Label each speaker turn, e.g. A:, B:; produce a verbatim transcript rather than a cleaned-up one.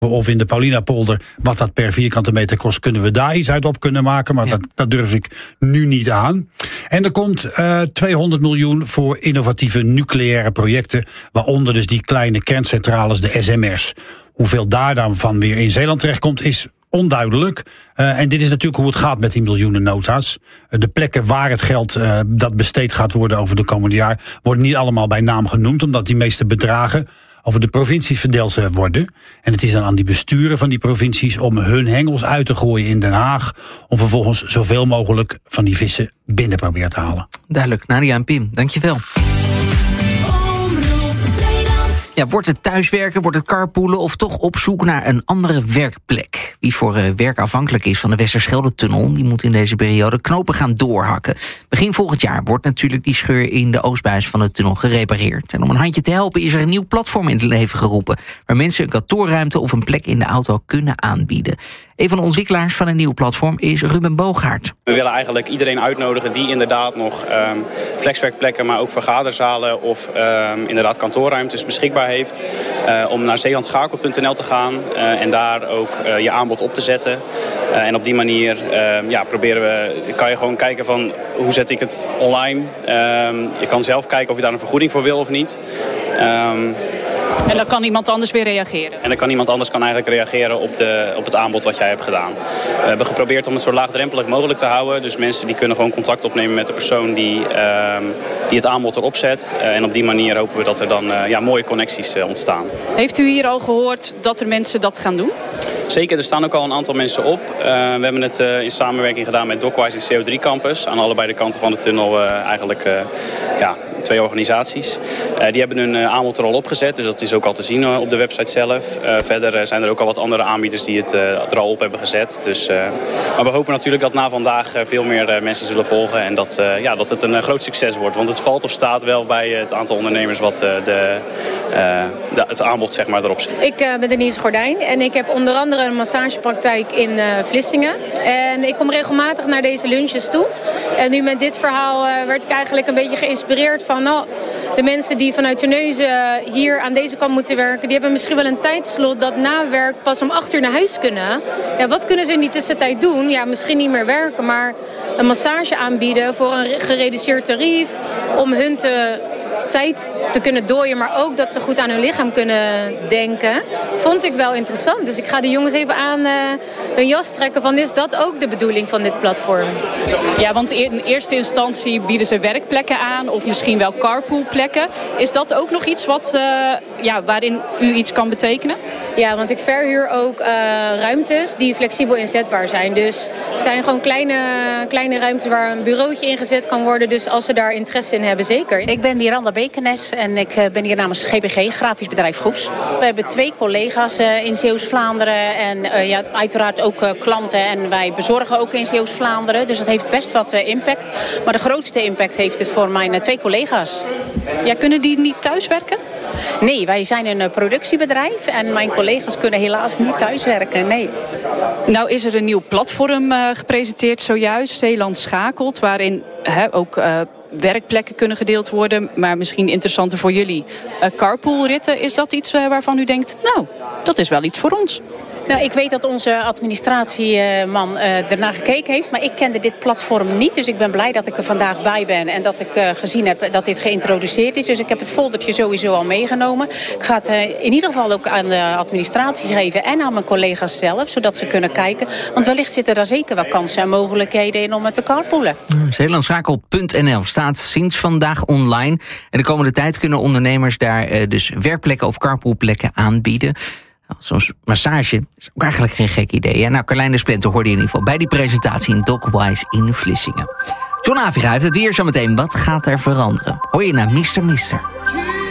A: of in de Paulinapolder, wat dat per vierkante meter kost, kunnen we daar iets uit op kunnen maken. Maar ja. dat, dat durf ik nu niet aan. En er komt uh, tweehonderd miljoen voor innovatieve nucleaire projecten, waaronder dus die kleine kerncentrales, de S M R's. Hoeveel daar dan van weer in Zeeland terechtkomt, is onduidelijk. Uh, en dit is natuurlijk hoe het gaat met die miljoenen nota's. Uh, de plekken waar het geld uh, dat besteed gaat worden over de komende jaar, worden niet allemaal bij naam genoemd, omdat die meeste bedragen over de provincies verdeeld worden. En het is dan aan die besturen van die provincies om hun hengels uit te gooien in Den Haag, om vervolgens zoveel mogelijk van die vissen binnen proberen te halen.
B: Duidelijk. Nadia en Pim, dankjewel. Ja, wordt het thuiswerken, wordt het carpoolen of toch op zoek naar een andere werkplek? Wie voor uh, werk afhankelijk is van de Westerschelde-tunnel, die moet in deze periode knopen gaan doorhakken. Begin volgend jaar wordt natuurlijk die scheur in de oostbuis van de tunnel gerepareerd. En om een handje te helpen is er een nieuw platform in het leven geroepen, waar mensen een kantoorruimte of een plek in de auto kunnen aanbieden. Een van de ontwikkelaars van een nieuw platform is Ruben Boogaard.
C: We willen eigenlijk iedereen uitnodigen die inderdaad nog um, flexwerkplekken, maar ook vergaderzalen of um, inderdaad kantoorruimtes beschikbaar heeft, uh, om naar zeelandschakel punt n l te gaan uh, en daar ook uh, je aanbod op te zetten. Uh, en op die manier uh, ja, proberen we, kan je gewoon kijken van hoe zet ik het online. Uh, je kan zelf kijken of je daar een vergoeding voor wil of niet. Um,
D: En dan kan iemand anders weer reageren.
C: En dan kan iemand anders kan eigenlijk reageren op, de, op het aanbod wat jij hebt gedaan. We hebben geprobeerd om het zo laagdrempelig mogelijk te houden. Dus mensen die kunnen gewoon contact opnemen met de persoon die, uh, die het aanbod erop zet. Uh, en op die manier hopen we dat er dan uh, ja, mooie connecties uh, ontstaan.
D: Heeft u hier al gehoord dat er mensen dat gaan doen?
C: Zeker, er staan ook al een aantal mensen op. Uh, we hebben het uh, in samenwerking gedaan met Dockwise en C O drie Campus. Aan allebei de kanten van de tunnel uh, eigenlijk uh, ja, twee organisaties. Uh, die hebben hun uh, aanbod er al opgezet, dus dat is ook al te zien uh, op de website zelf. Uh, verder uh, zijn er ook al wat andere aanbieders die het uh, er al op hebben gezet. Dus, uh, maar we hopen natuurlijk dat na vandaag uh, veel meer uh, mensen zullen volgen. En dat, uh, ja, dat het een uh, groot succes wordt. Want het valt of staat wel bij uh, het aantal ondernemers wat uh, de, uh, de, het aanbod zeg maar, erop zet.
E: Ik uh, ben Denise Gordijn en ik heb onder andere een massagepraktijk in uh, Vlissingen. En ik kom regelmatig naar deze lunches toe. En nu met dit verhaal uh, werd ik eigenlijk een beetje geïnspireerd van nou, de mensen die vanuit Terneuzen hier aan deze kant moeten werken, die hebben misschien wel een tijdslot dat na werk pas om acht uur naar huis kunnen. Ja, wat kunnen ze in die tussentijd doen? Ja, misschien niet meer werken, maar een massage aanbieden voor een gereduceerd tarief om hun te tijd te kunnen dooien, maar ook dat ze goed aan hun lichaam kunnen denken, vond ik wel interessant. Dus ik ga de jongens even aan uh, hun jas trekken van, is dat ook de bedoeling van dit platform?
D: Ja, want in eerste instantie bieden ze werkplekken aan of misschien wel carpoolplekken. Is dat ook nog iets wat, uh, ja, waarin u iets kan betekenen?
E: Ja, want ik verhuur ook uh, ruimtes die flexibel inzetbaar zijn. Dus het zijn gewoon kleine, kleine ruimtes waar een bureautje ingezet kan worden. Dus als ze daar interesse in hebben, zeker.
F: Ik ben Miranda Bekenes en ik ben hier namens G B G, grafisch bedrijf Goes. We hebben twee collega's uh, in Zeeuws-Vlaanderen en uh, ja, uiteraard ook uh, klanten. En wij bezorgen ook in Zeeuws-Vlaanderen. Dus dat heeft best wat uh, impact. Maar de grootste impact heeft het voor mijn uh, twee collega's.
D: Ja, kunnen die niet thuiswerken?
F: Nee, wij zijn een uh, productiebedrijf en mijn collega's kunnen helaas niet thuiswerken, nee.
D: Nou is er een nieuw platform uh, gepresenteerd zojuist, Zeeland Schakelt, waarin uh, ook uh, werkplekken kunnen gedeeld worden, maar misschien interessanter voor jullie. Uh, carpoolritten, is dat iets uh, waarvan u denkt, nou, dat is wel iets voor ons?
F: Nou, ik weet dat onze administratieman uh, ernaar gekeken heeft, maar ik kende dit platform niet. Dus ik ben blij dat ik er vandaag bij ben en dat ik uh, gezien heb dat dit geïntroduceerd is. Dus ik heb het foldertje sowieso al meegenomen. Ik ga het uh, in ieder geval ook aan de administratie geven en aan mijn collega's zelf, zodat ze kunnen kijken. Want wellicht zitten daar zeker wel kansen en mogelijkheden in om het te carpoolen.
B: Zeelandschakelt punt n l staat sinds vandaag online. En de komende tijd kunnen ondernemers daar uh, dus werkplekken of carpoolplekken aanbieden. Zo'n massage is ook eigenlijk geen gek idee. Hè? Nou, Carlijn de Splinter hoorde je in ieder geval bij die presentatie in Dockwise in Vlissingen. John Aviga heeft het weer zo meteen. Wat gaat er veranderen? Hoor je naar mister Mister.